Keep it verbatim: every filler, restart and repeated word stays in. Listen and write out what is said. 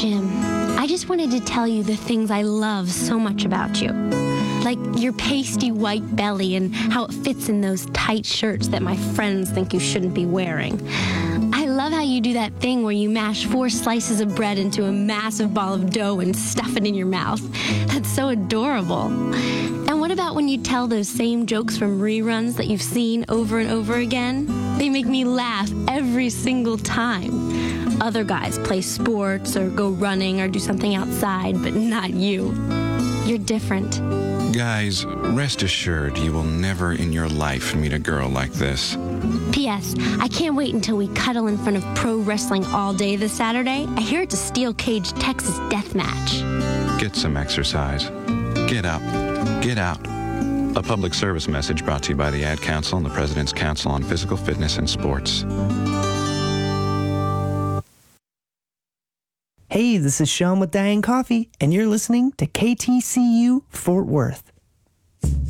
Jim, I just wanted to tell you the things I love so much about you. Like your pasty white belly and how it fits in those tight shirts that my friends think you shouldn't be wearing. I love how you do that thing where you mash four slices of bread into a massive ball of dough and stuff it in your mouth. That's so adorable. And what about when you tell those same jokes from reruns that you've seen over and over again? They make me laugh every single time. Other guys play sports or go running or do something outside, but not you. You're different. Guys, rest assured you will never in your life meet a girl like this. P S. I can't wait until we cuddle in front of pro wrestling all day this Saturday. I hear it's a steel cage Texas death match. Get some exercise. Get up. Get out. A public service message brought to you by the Ad Council and the President's Council on Physical Fitness and Sports. Hey, this is Sean with Diane Coffee, and you're listening to K T C U Fort Worth.